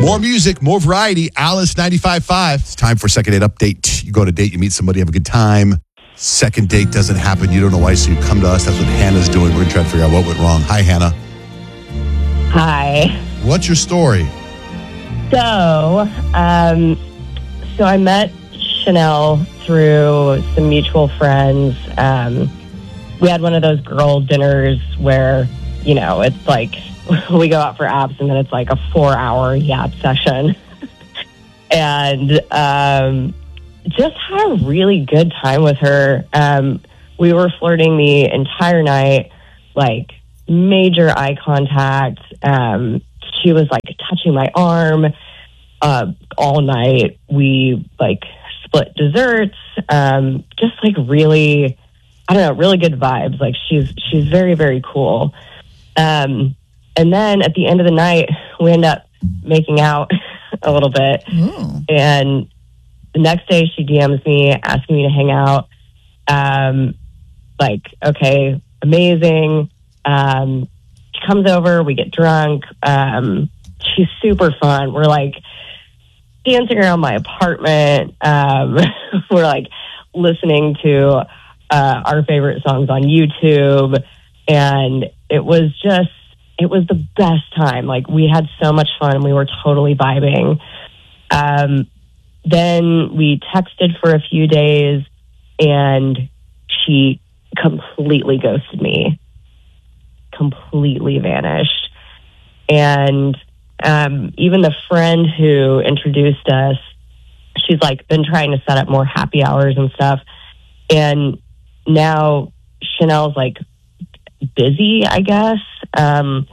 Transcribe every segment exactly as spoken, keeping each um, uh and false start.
More music, more variety. Alice ninety-five point five. It's time for Second Date Update. You go on a date, you meet somebody, have a good time. Second date doesn't happen. You don't know why, so you come to us. That's what Hannah's doing. We're going to try to figure out what went wrong. Hi, Hannah. Hi. What's your story? So, um, so I met Chanel through some mutual friends. Um, we had one of those girl dinners where, you know, it's like we go out for apps and then it's like a four-hour yap session. and um, just had a really good time with her. Um, we were flirting the entire night, like major eye contact. Um, she was like touching my arm uh, all night. We like split desserts, um, just like really, I don't know, really good vibes. Like she's, she's very, very cool. Um, and then at the end of the night, we end up making out a little bit. Ooh. And the next day she D Ms me asking me to hang out. Um, like, okay, amazing. Um, she comes over, we get drunk. Um, she's super fun. We're like dancing around my apartment. Um, we're like listening to uh, our favorite songs on YouTube. And it was just, it was the best time. Like we had so much fun. We were totally vibing. Um, then we texted for a few days and she completely ghosted me. Completely vanished. And um, even the friend who introduced us, she's like been trying to set up more happy hours and stuff. And now Chanel's like busy, I guess. Um,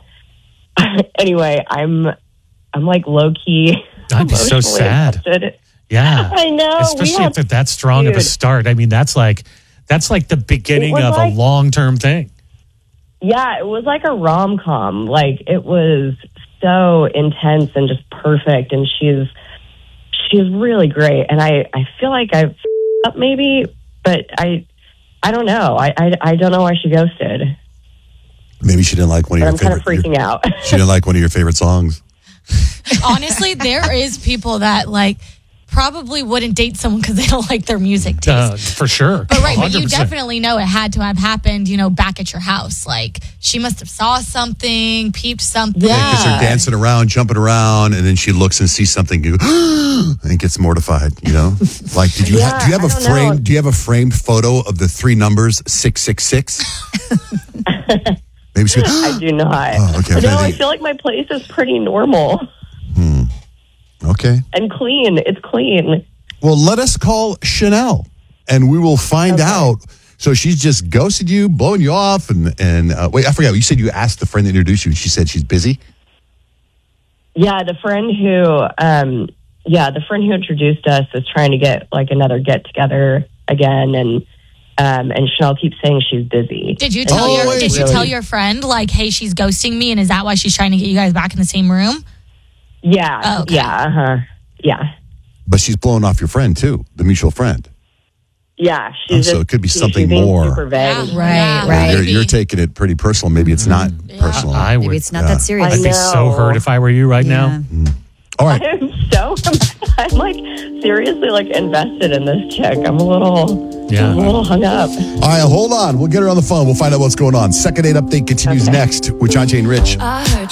anyway, I'm I'm like low key. I'd be so sad. Invested. Yeah, I know. Especially had, if that strong dude, of a start. I mean, that's like that's like the beginning of like, a long term thing. Yeah, it was like a rom com. Like it was so intense and just perfect. And she's she's really great. And I I feel like I've f- up maybe, but I I don't know. I I, I don't know why she ghosted. Maybe she didn't like one of but your I'm favorite. kind of freaking your, out. She didn't like one of your favorite songs. Honestly, there is people that like probably wouldn't date someone because they don't like their music taste. Uh, for sure. But right, one hundred percent. but you definitely know it had to have happened, you know, back at your house. Like she must have saw something, peeped something. Yeah, because they're dancing around, jumping around, and then she looks and sees something, you and gets mortified. You know, like did you yeah, ha- do you have I a don't frame? know. Do you have a framed photo of the three numbers six six six? Maybe she. I do not. Oh, okay. No, I feel like my place is pretty normal. Hmm. Okay. And clean. It's clean. Well, let us call Chanel, and we will find okay. out. So she's just ghosted you, blowing you off, and and uh, wait, I forgot. You said you asked the friend to introduce you, and she said she's busy. Yeah, the friend who, um, yeah, the friend who introduced us is trying to get like another get together again, and um, and Chanel keeps saying she's busy. Did you tell Oh, your wait, Did you really? tell your friend like, hey, she's ghosting me, and is that why she's trying to get you guys back in the same room? Yeah, Oh, okay. yeah, uh huh, yeah. But she's blowing off your friend too, the mutual friend. Yeah, she's Oh, so just, it could be she's something being more. Super vague. Yeah. Right, Yeah, right. You're, maybe. you're taking it pretty personal. Maybe it's not personal. I would. Maybe it's not Yeah. that serious. I I'd be so know. hurt if I were you right Yeah. now. All right. I'm so, I'm like seriously like invested in this chick. I'm a little, Yeah. I'm a little hung up. All right, hold on. We'll get her on the phone. We'll find out what's going on. Second Date Update continues Okay. next with John Jay and Rich. I heard